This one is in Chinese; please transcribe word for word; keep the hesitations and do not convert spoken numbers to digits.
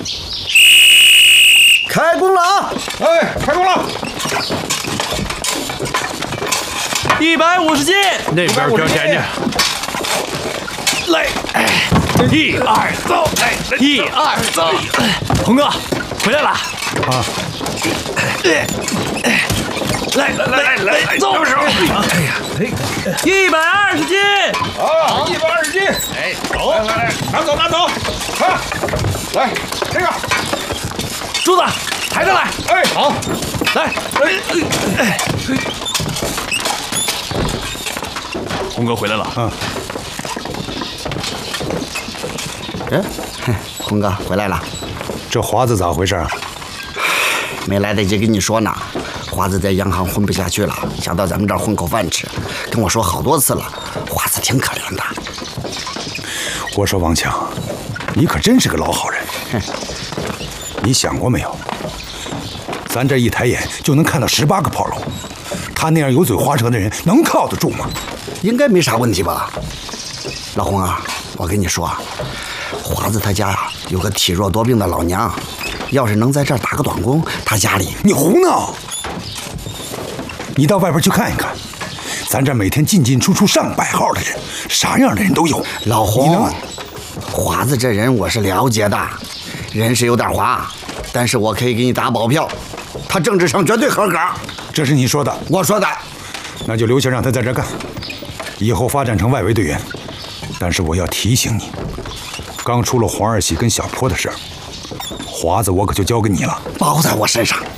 开工了啊！ 哎，开工了！ 一百五十斤， 那边交钱去。 来，一二走，一二走。红哥，回来了。 啊！ 来来来来，走！哎呀，一百二十斤。 啊，一百二十斤。哎，走，来来来，拿走拿走。啊，来这个。 柱子，抬上来！ 哎，好， 来，哎，红哥回来了。 嗯。 哎，红哥回来了。 这华子咋回事啊？ 没来得及跟你说呢，华子在洋行混不下去了，想到咱们这儿混口饭吃，跟我说好多次了。华子挺可怜的。 我说王强，你可真是个老好人。 哼。 你想过没有？咱这一抬眼就能看到十八个炮楼，他那样油嘴滑舌的人能靠得住吗？ 应该没啥问题吧？老洪啊，我跟你说，华子他家呀有个体弱多病的老娘，要是能在这儿打个短工，他家里…… 你胡闹！你到外边去看一看，咱这每天进进出出上百号的人，啥样的人都有。 老洪，华子这人我是了解的。 人是有点滑，但是我可以给你打保票，他政治上绝对合格。 这是你说的， 我说的。 那就留下让他在这干，以后发展成外围队员。但是我要提醒你，刚出了黄二喜跟小坡的事儿，华子我可就交给你了， 包在我身上。